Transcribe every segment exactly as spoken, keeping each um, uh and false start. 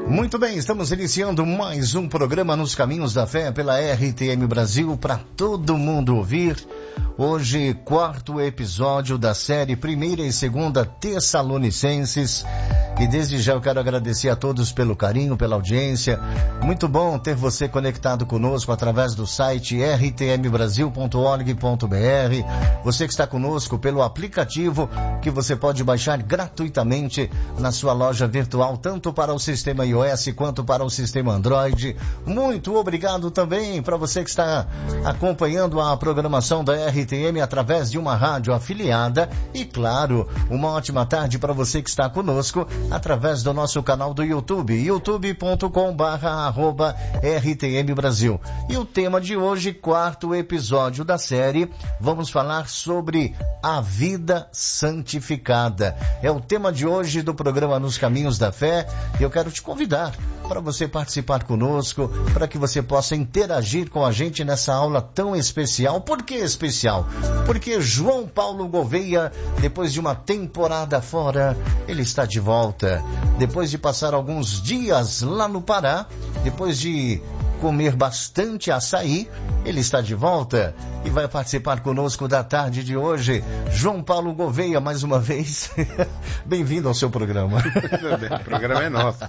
Muito bem, estamos iniciando mais um programa Nos Caminhos da Fé pela R T M Brasil para todo mundo ouvir. Hoje, quarto episódio da série Primeira e Segunda Tessalonicenses. E desde já eu quero agradecer a todos pelo carinho, pela audiência. Muito bom ter você conectado conosco através do site r t m brasil ponto org ponto b r. Você que está conosco pelo aplicativo que você pode baixar gratuitamente na sua loja virtual, tanto para o sistema iOS quanto para o sistema Android. Muito obrigado também para você que está acompanhando a programação da R T M através de uma rádio afiliada. E claro, uma ótima tarde para você que está conosco através do nosso canal do YouTube, youtube ponto com barra arroba R T M Brasil. E o tema de hoje, quarto episódio da série, vamos falar sobre a vida santificada. É o tema de hoje do programa Nos Caminhos da Fé. E eu quero te convidar para você participar conosco, para que você possa interagir com a gente nessa aula tão especial. Por que especial? Porque João Paulo Gouveia, depois de uma temporada fora, ele está de volta. Depois de passar alguns dias lá no Pará, depois de comer bastante açaí, ele está de volta e vai participar conosco da tarde de hoje. João Paulo Gouveia, mais uma vez, bem-vindo ao seu programa. O programa é nosso.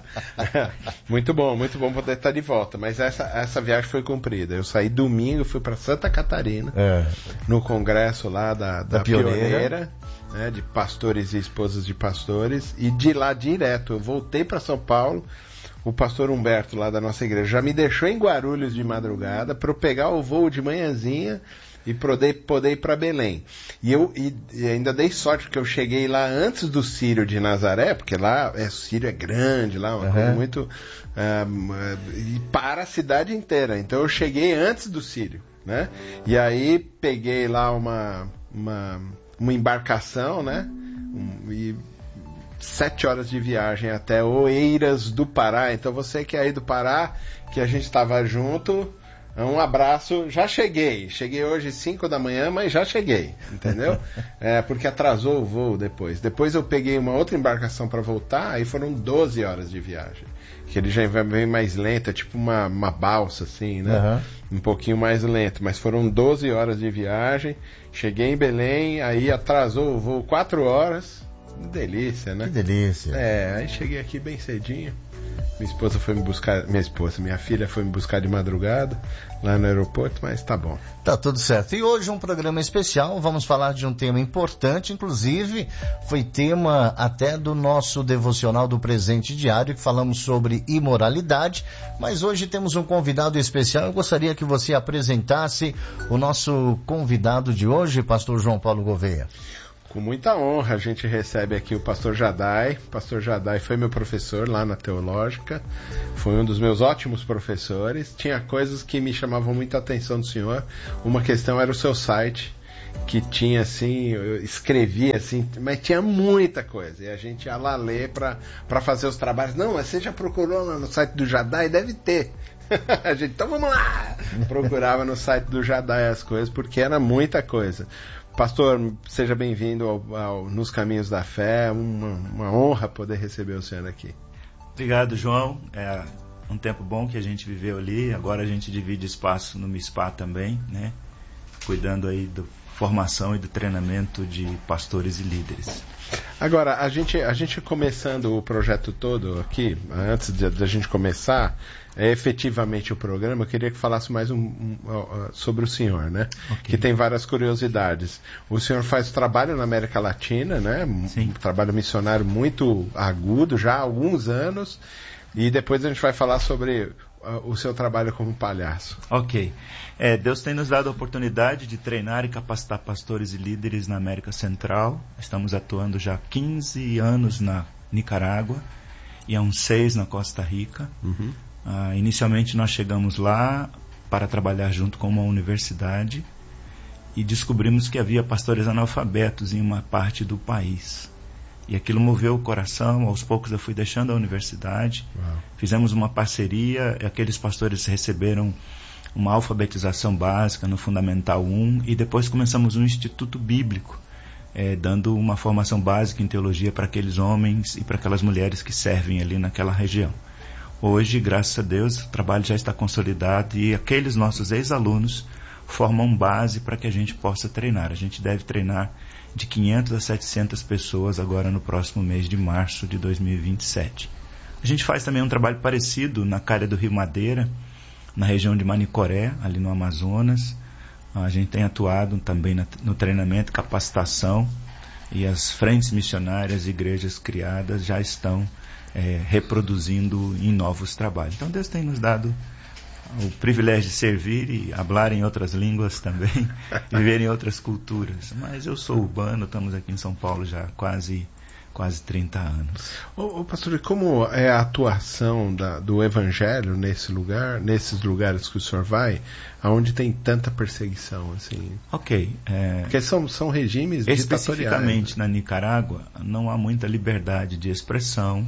Muito bom, muito bom poder estar de volta, mas essa, essa viagem foi cumprida. Eu saí domingo, fui para Santa Catarina, é. no congresso lá da, da, da Pioneira, Pioneira né, de pastores e esposas de pastores, e de lá direto eu voltei para São Paulo. O pastor Humberto lá da nossa igreja já me deixou em Guarulhos de madrugada para eu pegar o voo de manhãzinha e poder, poder ir para Belém. E eu e, e ainda dei sorte porque eu cheguei lá antes do Círio de Nazaré, porque lá é, o Círio é grande, lá uma uhum. coisa muito... Uh, e para a cidade inteira. Então eu cheguei antes do Círio, né? E aí peguei lá uma, uma, uma embarcação, né? Um, e... Sete horas de viagem até Oeiras do Pará. Então você que é aí do Pará, que a gente estava junto, um abraço. Já cheguei, cheguei hoje cinco da manhã, mas já cheguei, entendeu? É, porque atrasou o voo depois. Depois eu peguei uma outra embarcação para voltar, aí foram doze horas de viagem, que ele já vem mais lento, é tipo uma, uma balsa assim, né? Uhum. Um pouquinho mais lento, mas foram doze horas de viagem. Cheguei em Belém, aí atrasou o voo quatro horas. Delícia, né? Que delícia. É, aí cheguei aqui bem cedinho. Minha esposa foi me buscar, minha esposa, minha filha foi me buscar de madrugada lá no aeroporto, mas tá bom. Tá tudo certo. E hoje um programa especial, vamos falar de um tema importante, inclusive foi tema até do nosso devocional do Presente Diário, que falamos sobre imoralidade, mas hoje temos um convidado especial. Eu gostaria que você apresentasse o nosso convidado de hoje, pastor João Paulo Gouveia. Com muita honra a gente recebe aqui o pastor Jadai. O pastor Jadai foi meu professor lá na Teológica, foi um dos meus ótimos professores. Tinha coisas que me chamavam muita atenção do senhor. Uma questão era o seu site, que tinha assim, eu escrevia assim, mas tinha muita coisa, e a gente ia lá ler para para fazer os trabalhos. Não, mas você já procurou lá no site do Jadai? Deve ter. A gente, então vamos lá! Procurava no site do Jadai as coisas, porque era muita coisa. Pastor, seja bem-vindo ao, ao Nos Caminhos da Fé, uma, uma honra poder receber o senhor aqui. Obrigado, João. É um tempo bom que a gente viveu ali, agora a gente divide espaço no MISPA também, né? Cuidando aí da formação e do treinamento de pastores e líderes. Agora, a gente, a gente começando o projeto todo aqui, antes de, de a gente começar é, efetivamente o programa, eu queria que falasse mais um, um, uh, sobre o senhor, né? Okay. Que tem várias curiosidades. O senhor faz trabalho na América Latina, né? Sim. Um trabalho missionário muito agudo, já há alguns anos, e depois a gente vai falar sobre uh, o seu trabalho como palhaço. Ok. É, Deus tem nos dado a oportunidade de treinar e capacitar pastores e líderes na América Central. Estamos atuando já há quinze anos na Nicarágua e há uns seis na Costa Rica. Uhum. Uh, inicialmente nós chegamos lá para trabalhar junto com uma universidade e descobrimos que havia pastores analfabetos em uma parte do país. E aquilo moveu o coração. Aos poucos eu fui deixando a universidade. Uau. Fizemos uma parceria, aqueles pastores receberam uma alfabetização básica no Fundamental um, e depois começamos um instituto bíblico, é, dando uma formação básica em teologia para aqueles homens e para aquelas mulheres que servem ali naquela região. Hoje, graças a Deus, o trabalho já está consolidado e aqueles nossos ex-alunos formam base para que a gente possa treinar. A gente deve treinar de quinhentas a setecentas pessoas agora no próximo mês de março de dois mil e vinte e sete. A gente faz também um trabalho parecido na calha do Rio Madeira, na região de Manicoré, ali no Amazonas. A gente tem atuado também no treinamento, capacitação, e as frentes missionárias e igrejas criadas já estão é, reproduzindo em novos trabalhos. Então Deus tem nos dado o privilégio de servir e falar em outras línguas também, viver em outras culturas. Mas eu sou urbano, estamos aqui em São Paulo já há quase, quase trinta anos. Ô, ô pastor, e como é a atuação da, do Evangelho nesse lugar, nesses lugares que o senhor vai, onde tem tanta perseguição? Assim? Ok. É, Porque são, são regimes ditatoriais. Especificamente na Nicarágua, não há muita liberdade de expressão.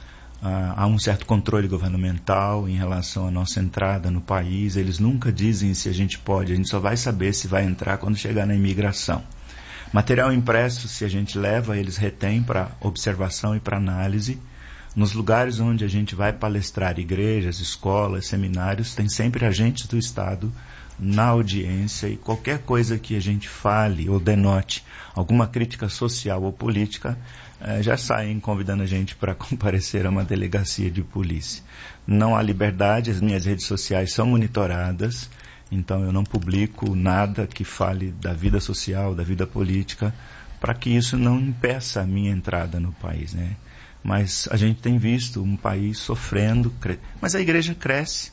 Uh, há um certo controle governamental em relação à nossa entrada no país. Eles nunca dizem se a gente pode, a gente só vai saber se vai entrar quando chegar na imigração. Material impresso, se a gente leva, eles retêm para observação e para análise. Nos lugares onde a gente vai palestrar, igrejas, escolas, seminários, tem sempre agentes do Estado na audiência, e qualquer coisa que a gente fale ou denote alguma crítica social ou política, eh, já saem convidando a gente para comparecer a uma delegacia de polícia. Não há liberdade, as minhas redes sociais são monitoradas, então eu não publico nada que fale da vida social, da vida política, para que isso não impeça a minha entrada no país, né? Mas a gente tem visto um país sofrendo, cre... mas a igreja cresce,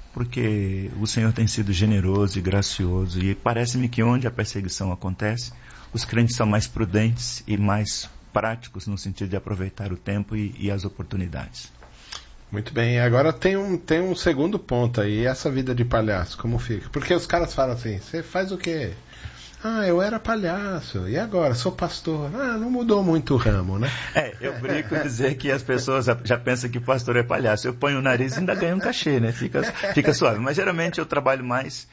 porque o Senhor tem sido generoso e gracioso, e parece-me que onde a perseguição acontece, os crentes são mais prudentes e mais práticos no sentido de aproveitar o tempo e, e as oportunidades. Muito bem, agora tem um, tem um segundo ponto aí, essa vida de palhaço, como fica? Porque os caras falam assim, você faz o quê? Ah, eu era palhaço, e agora? Sou pastor. Ah, não mudou muito o ramo, né? É, eu brinco em dizer que as pessoas já pensam que pastor é palhaço. Eu ponho o nariz e ainda ganho um cachê, né? Fica, fica suave. Mas geralmente eu trabalho mais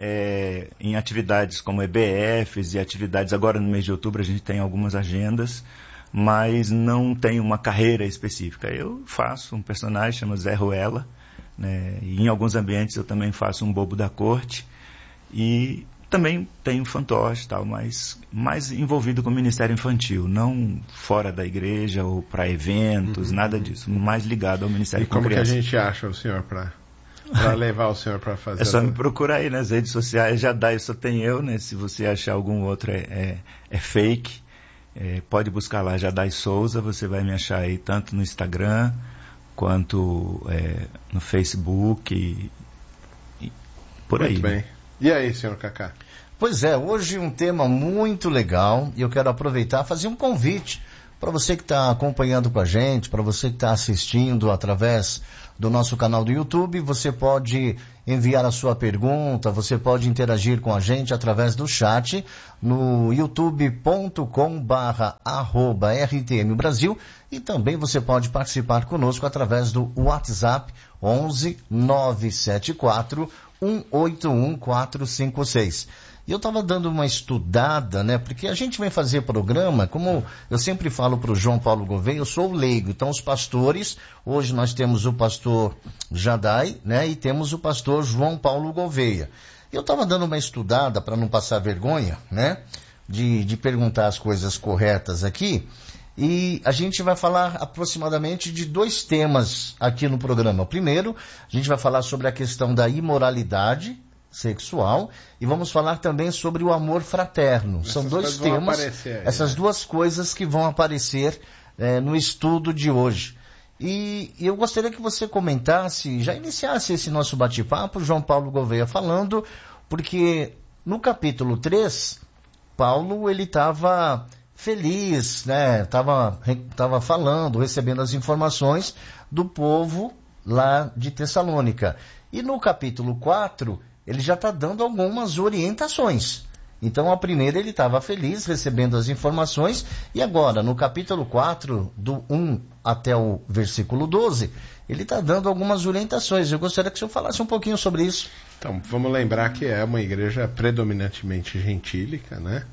é, em atividades como E B Fs e atividades. Agora no mês de outubro a gente tem algumas agendas, mas não tem uma carreira específica. Eu faço um personagem chamado Zé Ruela, né? E em alguns ambientes eu também faço um bobo da corte. E também tenho fantoche e tal, mas mais envolvido com o Ministério Infantil, não fora da igreja ou para eventos, uhum. Nada disso, mais ligado ao Ministério Infantil. E como que a gente acha o senhor para levar o senhor para fazer? É só me procurar aí nas redes sociais, já dá, só tem eu, né? Se você achar algum outro é, é, é fake, é, pode buscar lá, Jadai Souza, você vai me achar aí tanto no Instagram quanto é, no Facebook e, e por aí. Muito bem. Né? E aí, senhor Cacá? Pois é, hoje um tema muito legal, e eu quero aproveitar e fazer um convite para você que está acompanhando com a gente, para você que está assistindo através do nosso canal do YouTube. Você pode enviar a sua pergunta, você pode interagir com a gente através do chat no youtube ponto com barra arroba R T M Brasil, e também você pode participar conosco através do WhatsApp onze nove sete quatro um oito um quatro cinco seis. E eu estava dando uma estudada, né? Porque a gente vem fazer programa, como eu sempre falo para o João Paulo Gouveia, eu sou o leigo. Então os pastores, hoje nós temos o pastor Jadai, né? E temos o pastor João Paulo Gouveia. Eu estava dando uma estudada para não passar vergonha, né? De, de perguntar as coisas corretas aqui. E a gente vai falar aproximadamente de dois temas aqui no programa. O primeiro, a gente vai falar sobre a questão da imoralidade sexual, e vamos falar também sobre o amor fraterno. Essas São dois temas, aparecer, essas né? duas coisas que vão aparecer é, no estudo de hoje. E, e eu gostaria que você comentasse, já iniciasse esse nosso bate-papo, João Paulo Gouveia falando, porque no capítulo três, Paulo ele estava feliz, né? Estava tava falando, recebendo as informações do povo lá de Tessalônica. E no capítulo quatro, ele já está dando algumas orientações. Então, a primeira ele estava feliz, recebendo as informações, e agora, no capítulo quatro, do um até o versículo doze, ele está dando algumas orientações. Eu gostaria que o senhor falasse um pouquinho sobre isso. Então, vamos lembrar que é uma igreja predominantemente gentílica, né?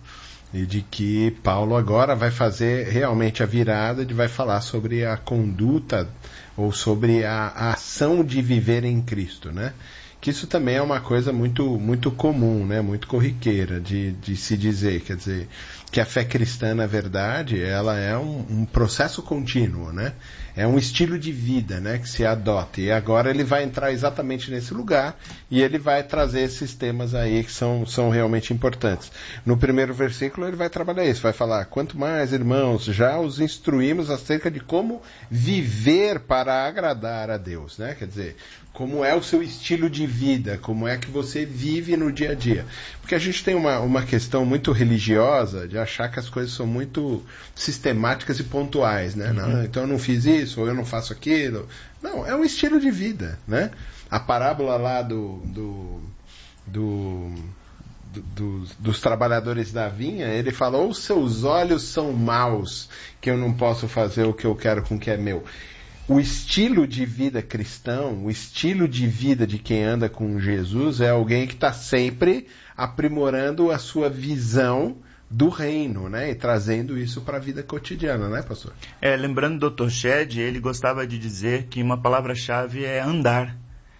E de que Paulo agora vai fazer realmente a virada, de vai falar sobre a conduta ou sobre a, a ação de viver em Cristo, né? Que isso também é uma coisa muito, muito comum, né? Muito corriqueira de, de se dizer, quer dizer, que a fé cristã, na verdade, ela é um, um processo contínuo, né? É um estilo de vida, né, que se adota. E agora ele vai entrar exatamente nesse lugar e ele vai trazer esses temas aí que são, são realmente importantes. No primeiro versículo ele vai trabalhar isso, vai falar: quanto mais, irmãos, já os instruímos acerca de como viver para agradar a Deus, né? Quer dizer, como é o seu estilo de vida, como é que você vive no dia a dia. Porque a gente tem uma, uma questão muito religiosa de achar que as coisas são muito sistemáticas e pontuais, né? Uhum. Não, então eu não fiz isso, ou eu não faço aquilo. Não, é um estilo de vida, né? A parábola lá do, do, do, do, do dos trabalhadores da vinha, ele falou: os seus olhos são maus, que eu não posso fazer o que eu quero com o que é meu. O estilo de vida cristão, o estilo de vida de quem anda com Jesus é alguém que está sempre aprimorando a sua visão do reino, né? E trazendo isso para a vida cotidiana, né, pastor? É, lembrando do doutor Shedd, ele gostava de dizer que uma palavra-chave é andar.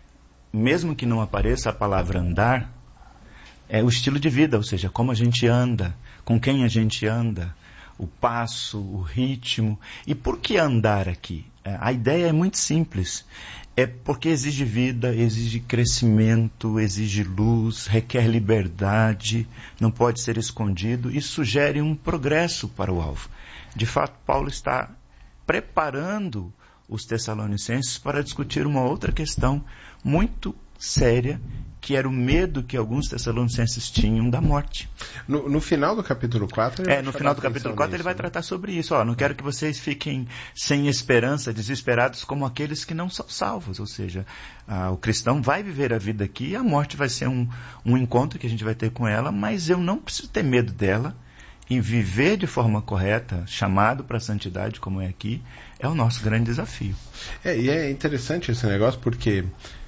Mesmo que não apareça a palavra andar, é o estilo de vida, ou seja, como a gente anda, com quem a gente anda, o passo, o ritmo. E por que andar aqui? A ideia é muito simples. É porque exige vida, exige crescimento, exige luz, requer liberdade, não pode ser escondido e sugere um progresso para o alvo. De fato, Paulo está preparando os Tessalonicenses para discutir uma outra questão muito séria, que era o medo que alguns Tessalonicenses tinham da morte. No, no final do capítulo quatro... É, no final do capítulo quatro ele vai tratar sobre isso. Ó, não quero que vocês fiquem sem esperança, desesperados como aqueles que não são salvos. Ou seja, ah, o cristão vai viver a vida aqui e a morte vai ser um, um encontro que a gente vai ter com ela, mas eu não preciso ter medo dela. E viver de forma correta, chamado para a santidade, como é aqui, é o nosso grande desafio. É, e é interessante esse negócio porque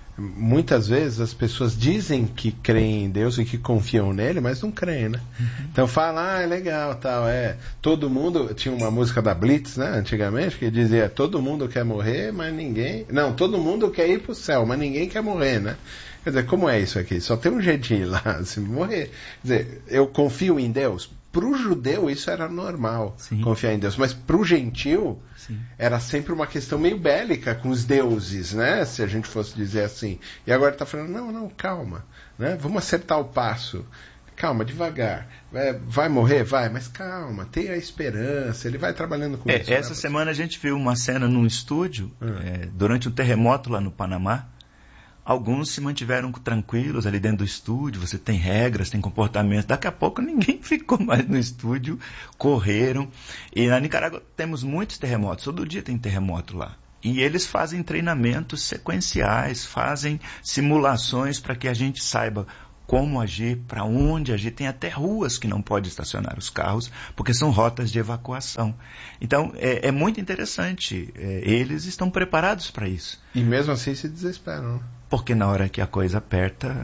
muitas vezes as pessoas dizem que creem em Deus e que confiam nele, mas não creem, né? Uhum. Então fala: ah, é legal, tal, é. Todo mundo, tinha uma música da Blitz, né, antigamente, que dizia: todo mundo quer morrer, mas ninguém... Não, todo mundo quer ir pro céu, mas ninguém quer morrer, né? Quer dizer, como é isso aqui? Só tem um jeitinho lá, assim, morrer. Quer dizer, eu confio em Deus. Para o judeu isso era normal, Sim. confiar em Deus, mas para o gentil Sim. era sempre uma questão meio bélica com os deuses, né? Se a gente fosse dizer assim. E agora está falando: não, não, calma, né? Vamos acertar o passo, calma, devagar. É, vai morrer? Vai, mas calma, tenha a esperança, ele vai trabalhando com é, isso. Essa né? semana a gente viu uma cena num estúdio, hum. é, durante um terremoto lá no Panamá. Alguns se mantiveram tranquilos ali dentro do estúdio, você tem regras, tem comportamento. Daqui a pouco ninguém ficou mais no estúdio, correram. E na Nicarágua temos muitos terremotos, todo dia tem terremoto lá. E eles fazem treinamentos sequenciais, fazem simulações para que a gente saiba como agir, para onde agir. Tem até ruas que não pode estacionar os carros, porque são rotas de evacuação. Então, é, é muito interessante. É, eles estão preparados para isso. E mesmo assim se desesperam. Porque na hora que a coisa aperta,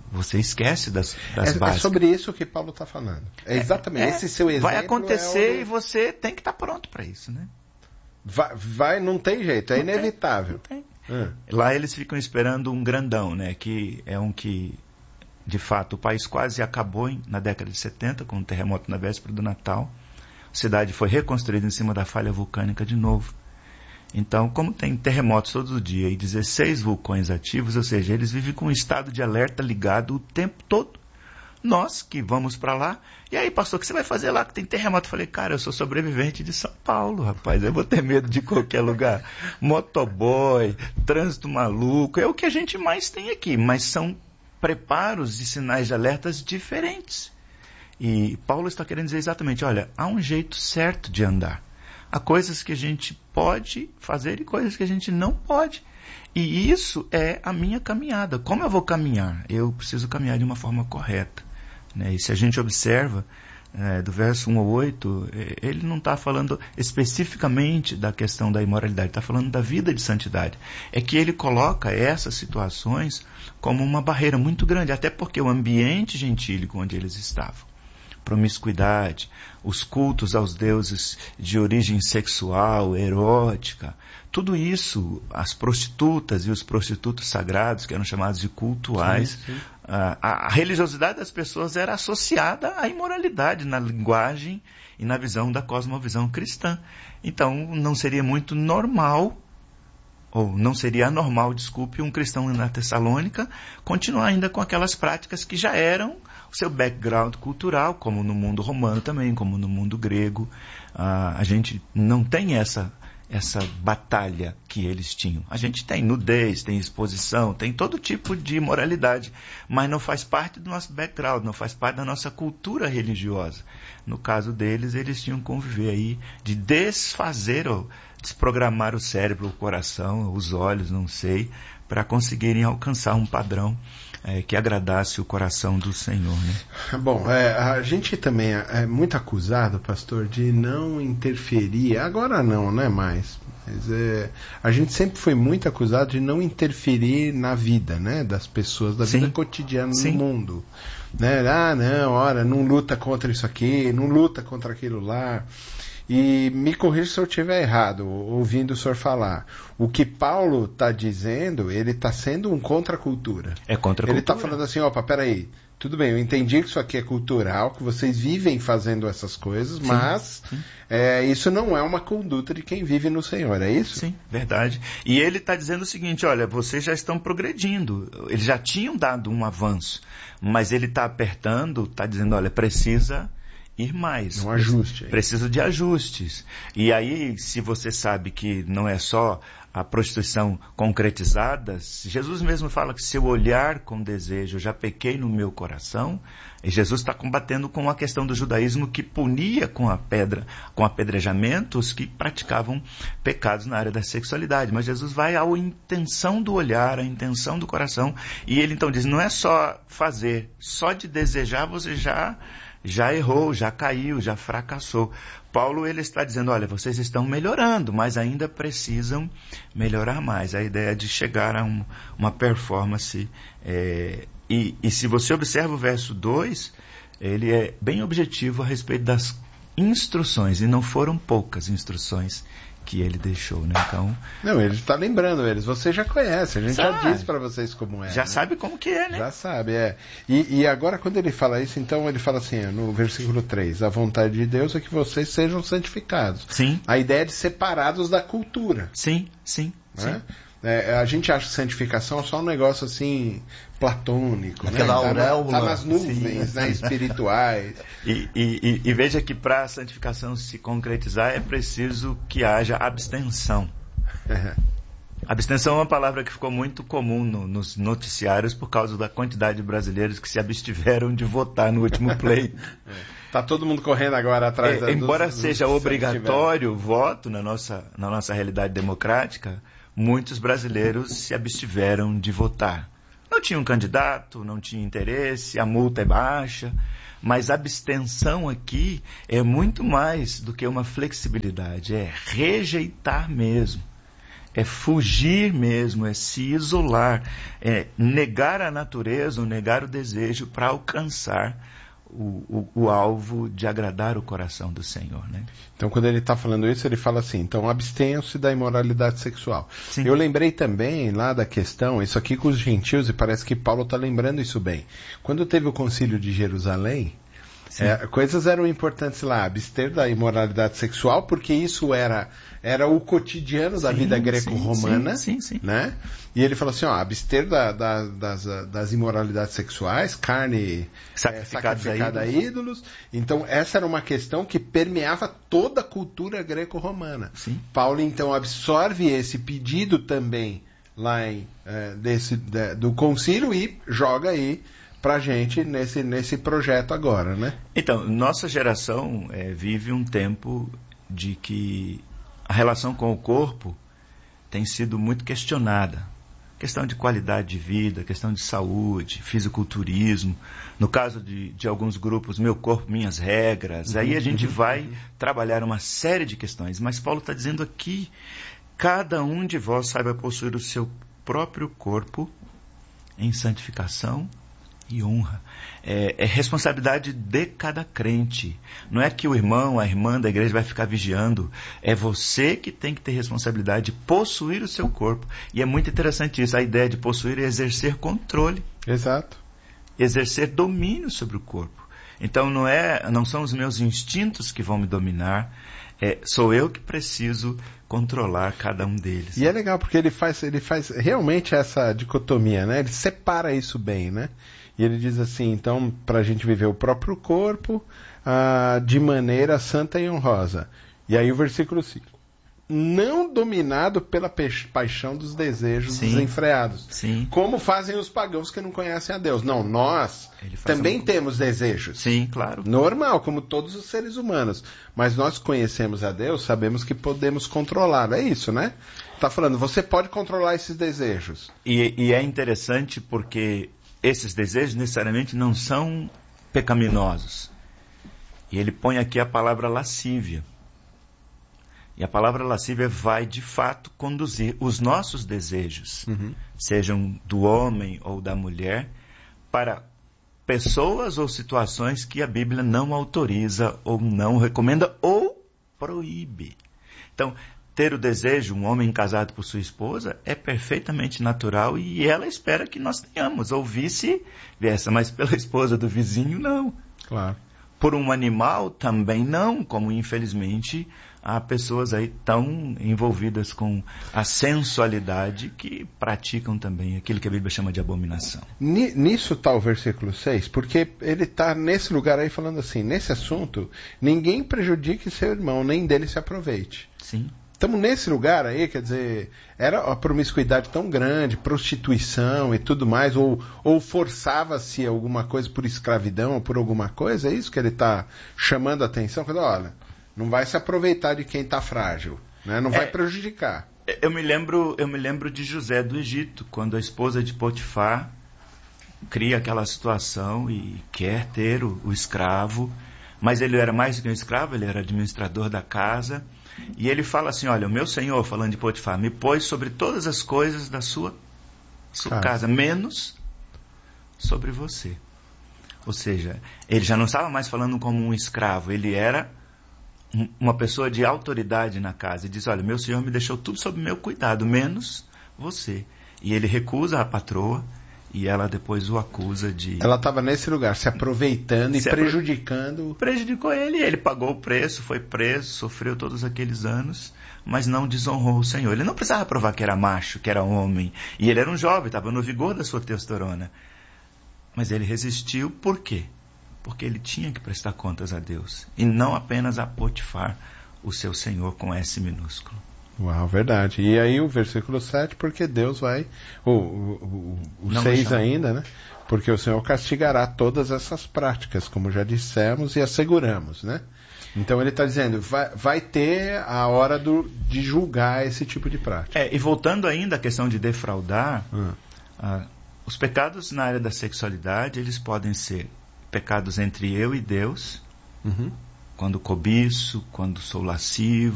você esquece das, das é, bases. É sobre isso que Paulo está falando. É exatamente é, esse seu exemplo. Vai acontecer é o... e você tem que estar pronto para isso, né? Vai, vai, não tem jeito, é não inevitável. Tem, não tem. Hum. Lá eles ficam esperando um grandão, né? Que é um que, de fato, o país quase acabou em, na década de setenta, com um terremoto na véspera do Natal. A cidade foi reconstruída em cima da falha vulcânica de novo. Então, como tem terremotos todo dia e dezesseis vulcões ativos, ou seja, eles vivem com um estado de alerta ligado o tempo todo. Nós que vamos para lá, e aí, pastor, o que você vai fazer lá que tem terremoto? Eu falei: cara, eu sou sobrevivente de São Paulo, rapaz, eu vou ter medo de qualquer lugar. Motoboy, trânsito maluco, é o que a gente mais tem aqui, mas são preparos e sinais de alertas diferentes. E Paulo está querendo dizer exatamente: olha, há um jeito certo de andar. Há coisas que a gente pode fazer e coisas que a gente não pode. E isso é a minha caminhada. Como eu vou caminhar? Eu preciso caminhar de uma forma correta, né? E se a gente observa, é, do verso um ao oito, ele não está falando especificamente da questão da imoralidade, está falando da vida de santidade. É que ele coloca essas situações como uma barreira muito grande, até porque o ambiente gentílico onde eles estavam, promiscuidade, os cultos aos deuses de origem sexual, erótica, tudo isso, as prostitutas e os prostitutos sagrados, que eram chamados de cultuais, sim, sim. A, a religiosidade das pessoas era associada à imoralidade na linguagem e na visão da cosmovisão cristã. Então, não seria muito normal, ou não seria anormal, desculpe, um cristão na Tessalônica continuar ainda com aquelas práticas que já eram o seu background cultural, como no mundo romano também, como no mundo grego. Ah, a gente não tem essa, essa batalha que eles tinham. A gente tem nudez, tem exposição, tem todo tipo de imoralidade, mas não faz parte do nosso background, não faz parte da nossa cultura religiosa. No caso deles, eles tinham que conviver aí de desfazer ou desprogramar o cérebro, o coração, os olhos, não sei, para conseguirem alcançar um padrão é, que agradasse o coração do Senhor, né? Bom, é, a gente também é muito acusado, pastor, de não interferir, agora não, né, mais, mas é, a gente sempre foi muito acusado de não interferir na vida, né, das pessoas, da Sim. vida cotidiana Sim. no mundo, né? Ah, não, ora, não luta contra isso aqui, não luta contra aquilo lá. E me corrija se eu estiver errado, ouvindo o senhor falar. O que Paulo está dizendo, ele está sendo um contra-cultura. É contra-cultura. Ele está falando assim, opa, peraí, tudo bem, eu entendi que isso aqui é cultural, que vocês vivem fazendo essas coisas, sim, mas sim. É, isso não é uma conduta de quem vive no Senhor, é isso? Sim, verdade. E ele está dizendo o seguinte, olha, vocês já estão progredindo, eles já tinham dado um avanço, mas ele está apertando, está dizendo, olha, precisa ir mais. Um ajuste. Precisa de ajustes. E aí, se você sabe que não é só a prostituição concretizada, Jesus mesmo fala que se eu olhar com desejo, eu já pequei no meu coração, e Jesus está combatendo com a questão do judaísmo que punia com a pedra, com apedrejamento os que praticavam pecados na área da sexualidade. Mas Jesus vai à intenção do olhar, à intenção do coração, e ele então diz, não é só fazer, só de desejar você já... já errou, já caiu, já fracassou. Paulo ele está dizendo, olha, vocês estão melhorando, mas ainda precisam melhorar mais. A ideia de chegar a um, uma performance. É, e, e se você observa o verso dois, ele é bem objetivo a respeito das instruções, e não foram poucas instruções que ele deixou, né? Então, não, ele está lembrando eles, você já conhece, a gente sabe, já disse para vocês como é. Já né? sabe como que é, né? Já sabe, é. E, e agora quando ele fala isso, então ele fala assim, no versículo três, a vontade de Deus é que vocês sejam santificados. Sim. A ideia de separados da cultura. Sim, sim, né? sim. É, a gente acha que santificação é só um negócio assim platônico, aquela né? auréola, tá, tá nas nuvens, né? Espirituais. E, e, e veja que para a santificação se concretizar é preciso que haja abstenção. Abstenção é uma palavra que ficou muito comum no, nos noticiários por causa da quantidade de brasileiros que se abstiveram de votar no último pleito. Está todo mundo correndo agora atrás. É, da, embora dos, seja dos obrigatório o voto na nossa, na nossa realidade democrática, muitos brasileiros se abstiveram de votar. Não tinha um candidato, não tinha interesse, a multa é baixa, mas a abstenção aqui é muito mais do que uma flexibilidade, é rejeitar mesmo, é fugir mesmo, é se isolar, é negar a natureza, ou negar o desejo para alcançar O, o, o alvo de agradar o coração do Senhor, né? Então, quando ele está falando isso, ele fala assim, então abstenham-se da imoralidade sexual. Sim. Eu lembrei também lá da questão, isso aqui com os gentios, e parece que Paulo está lembrando isso bem. Quando teve o concílio de Jerusalém, é, coisas eram importantes lá, abster da imoralidade sexual, porque isso era, era o cotidiano sim, da vida greco-romana, sim, sim, sim. né? E ele falou assim, ó, abster da, da, das, das imoralidades sexuais, carne sacrificada, é, sacrificada a, ídolos. a ídolos. Então, essa era uma questão que permeava toda a cultura greco-romana. Sim. Paulo, então, absorve esse pedido também lá em, é, desse, de, do concílio e joga aí pra gente nesse, nesse projeto agora, né? Então, nossa geração é, vive um tempo de que a relação com o corpo tem sido muito questionada. Questão de qualidade de vida, questão de saúde, fisiculturismo. No caso de, de alguns grupos, meu corpo, minhas regras. Uhum, aí a gente uhum, vai uhum. trabalhar uma série de questões. Mas Paulo está dizendo aqui, cada um de vós saiba possuir o seu próprio corpo em santificação e honra. É, é responsabilidade de cada crente. Não é que o irmão, a irmã da igreja vai ficar vigiando. É você que tem que ter responsabilidade de possuir o seu corpo. E é muito interessante isso. A ideia de possuir é exercer controle. Exato. Exercer domínio sobre o corpo. Então não, é, não são os meus instintos que vão me dominar. É, sou eu que preciso controlar cada um deles. E é legal porque ele faz, ele faz realmente essa dicotomia, né? Ele separa isso bem, né? E ele diz assim, então, para a gente viver o próprio corpo ah, de maneira santa e honrosa. E aí o versículo cinco. Não dominado pela paixão dos desejos Sim. desenfreados. Sim. Como fazem os pagãos que não conhecem a Deus. Não, nós também um... temos desejos. Sim, claro. Normal, como todos os seres humanos. Mas nós conhecemos a Deus, sabemos que podemos controlar. É isso, né? Está falando, você pode controlar esses desejos. E, e é interessante porque esses desejos necessariamente não são pecaminosos. E ele põe aqui a palavra lascívia. E a palavra lascívia vai, de fato, conduzir os nossos desejos, uhum. sejam do homem ou da mulher, para pessoas ou situações que a Bíblia não autoriza ou não recomenda ou proíbe. Então, ter o desejo, um homem casado por sua esposa, é perfeitamente natural e ela espera que nós tenhamos, ou vice-versa, mas pela esposa do vizinho, não. Claro. Por um animal, também não, como infelizmente há pessoas aí tão envolvidas com a sensualidade que praticam também aquilo que a Bíblia chama de abominação. Nisso está o versículo seis, porque ele está nesse lugar aí falando assim, nesse assunto, ninguém prejudique seu irmão, nem dele se aproveite. Sim. Estamos nesse lugar aí, quer dizer, era a promiscuidade tão grande, prostituição e tudo mais, ou, ou forçava-se alguma coisa por escravidão ou por alguma coisa, é isso que ele está chamando a atenção? Olha, não vai se aproveitar de quem está frágil, né? Não é, vai prejudicar. Eu me, lembro, eu me lembro de José do Egito, quando a esposa de Potifar cria aquela situação e quer ter o, o escravo, mas ele era mais do que um escravo, ele era administrador da casa. E ele fala assim, olha, o meu senhor, falando de Potifar, me pôs sobre todas as coisas da sua, sua casa, menos sobre você. Ou seja, ele já não estava mais falando como um escravo, ele era um, uma pessoa de autoridade na casa. E diz, olha, meu senhor me deixou tudo sob meu cuidado, menos você. E ele recusa a patroa. E ela depois o acusa de... Ela estava nesse lugar, se aproveitando e prejudicando... Prejudicou ele, ele pagou o preço, foi preso, sofreu todos aqueles anos, mas não desonrou o Senhor. Ele não precisava provar que era macho, que era homem. E ele era um jovem, estava no vigor da sua testosterona. Mas ele resistiu, por quê? Porque ele tinha que prestar contas a Deus. E não apenas a Potifar, o seu Senhor com S minúsculo. Uau, verdade. E aí o versículo sete, porque Deus vai... O, o, o, o seis ainda, né? Porque o Senhor castigará todas essas práticas, como já dissemos e asseguramos, né? Então ele está dizendo, vai, vai ter a hora do, de julgar esse tipo de prática. É, e voltando ainda à questão de defraudar, hum. ah, os pecados na área da sexualidade, eles podem ser pecados entre eu e Deus, uhum. quando cobiço, quando sou lascivo,